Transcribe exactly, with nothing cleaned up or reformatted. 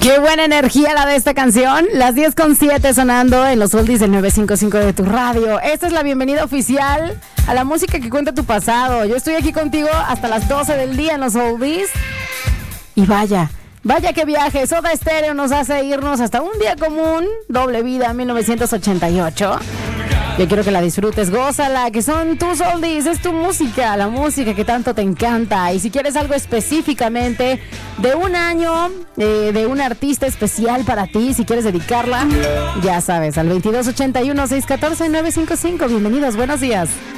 Qué buena energía la de esta canción. Las diez con siete sonando en los oldies del nueve cinco cinco de tu radio. Esta es la bienvenida oficial a la música que cuenta tu pasado. Yo estoy aquí contigo hasta las doce del día en los oldies. Y vaya, vaya que viaje. Soda Stereo nos hace irnos hasta un día común. Doble vida, mil novecientos ochenta y ocho. Yo quiero que la disfrutes, gózala, que son tus oldies, es tu música, la música que tanto te encanta. Y si quieres algo específicamente de un año, eh, de un artista especial para ti, si quieres dedicarla, ya sabes, al veintidós ochenta y uno, seiscientos catorce, novecientos cincuenta y cinco. Bienvenidos, buenos días.